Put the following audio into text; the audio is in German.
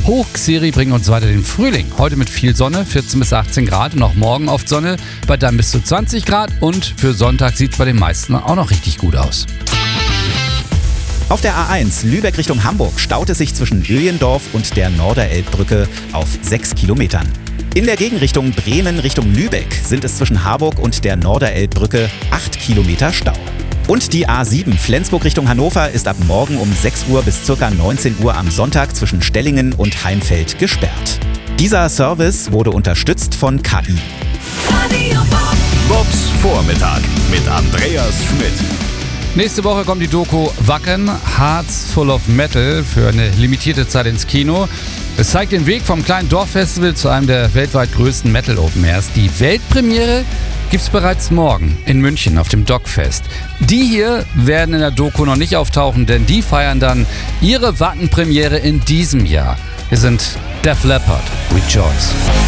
Hochxeri bringen uns weiter den Frühling. Heute mit viel Sonne, 14 bis 18 Grad und auch morgen oft Sonne, bei dann bis zu 20 Grad und für Sonntag sieht es bei den meisten auch noch richtig gut aus. Auf der A1 Lübeck Richtung Hamburg staut es sich zwischen Öjendorf und der Norderelbbrücke auf 6 Kilometern. In der Gegenrichtung Bremen Richtung Lübeck sind es zwischen Harburg und der Norderelbbrücke 8 Kilometer Stau. Und die A7 Flensburg Richtung Hannover ist ab morgen um 6 Uhr bis ca. 19 Uhr am Sonntag zwischen Stellingen und Heimfeld gesperrt. Dieser Service wurde unterstützt von KI. Bobs Vormittag mit Andreas Schmidt. Nächste Woche kommt die Doku Wacken, Hearts Full of Metal für eine limitierte Zeit ins Kino. Es zeigt den Weg vom kleinen Dorffestival zu einem der weltweit größten Metal Open Airs. Die Weltpremiere gibt's bereits morgen in München auf dem Dogfest. Die hier werden in der Doku noch nicht auftauchen, denn die feiern dann ihre Wacken-Premiere in diesem Jahr. Wir sind Def Leppard, Rejoice.